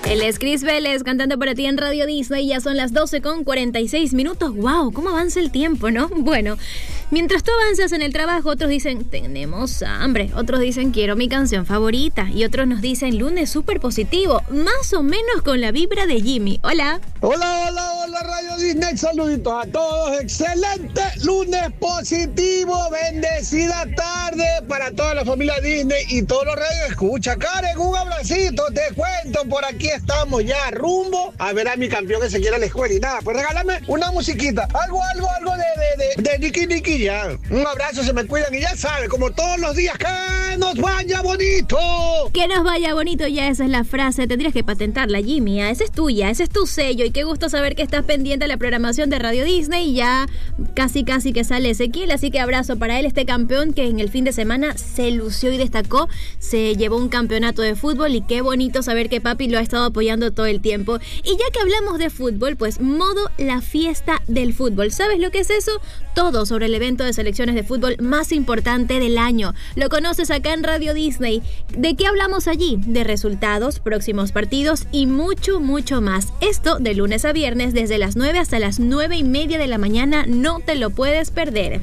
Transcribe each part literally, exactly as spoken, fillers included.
Él es Chris Vélez cantando para ti en Radio Disney. Ya son las doce con cuarenta y seis minutos. ¡Wow! ¿Cómo avanza el tiempo, no? Bueno, mientras tú avanzas en el trabajo, otros dicen, tenemos hambre. Otros dicen, quiero mi canción favorita. Y otros nos dicen, lunes súper positivo. Más o menos con la vibra de Jimmy. Hola. Hola, hola, hola, Radio Disney. Saluditos a todos. Excelente lunes positivo. Bendecida tarde para toda la familia Disney y todos los radios. Escucha, Karen, un abracito. Te cuento, por aquí estamos ya rumbo a ver a mi campeón que se quiere a la escuela y nada, pues regálame una musiquita, algo, algo, algo de, de, de, de Nicky Nicky ya. Un abrazo, se me cuidan y ya saben, como todos los días, que nos vaya bonito. Que nos vaya bonito, ya esa es la frase, tendrías que patentarla, Jimmy, esa es tuya, ese es tu sello y qué gusto saber que estás pendiente de la programación de Radio Disney. Ya casi casi que sale Ezequiel, así que abrazo para él, este campeón que en el fin de semana se lució y destacó, se llevó un campeonato de fútbol y qué bonito saber que papi lo ha estado apoyando todo el tiempo. Y ya que hablamos de fútbol, pues modo la fiesta del fútbol. ¿Sabes lo que es eso? Todo sobre el evento de selecciones de fútbol más importante del año. Lo conoces acá en Radio Disney. ¿De qué hablamos allí? De resultados, próximos partidos y mucho, mucho más. Esto de lunes a viernes desde las nueve hasta las nueve y media de la mañana. No te lo puedes perder.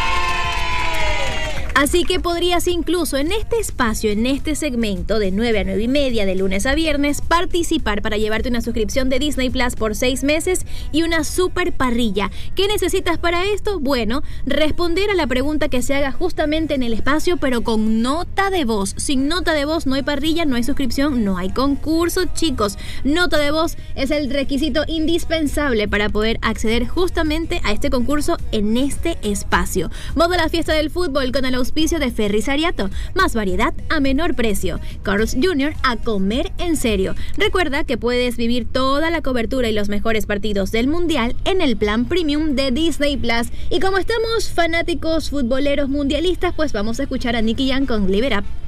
Así que podrías incluso en este espacio, en este segmento de nueve a nueve y media de lunes a viernes, participar para llevarte una suscripción de Disney Plus por seis meses y una super parrilla. ¿Qué necesitas para esto? Bueno, responder a la pregunta que se haga justamente en el espacio, pero con nota de voz. Sin nota de voz no hay parrilla, no hay suscripción, no hay concurso, chicos. Nota de voz es el requisito indispensable para poder acceder justamente a este concurso en este espacio. Modo la fiesta del fútbol con el auspicio de Ferris Ariato. Más variedad a menor precio. Carl's junior a comer en serio. Recuerda que puedes vivir toda la cobertura y los mejores partidos del Mundial en el plan premium de Disney Plus. Y como estamos fanáticos futboleros mundialistas, pues vamos a escuchar a Nicky Jam con Live It Up.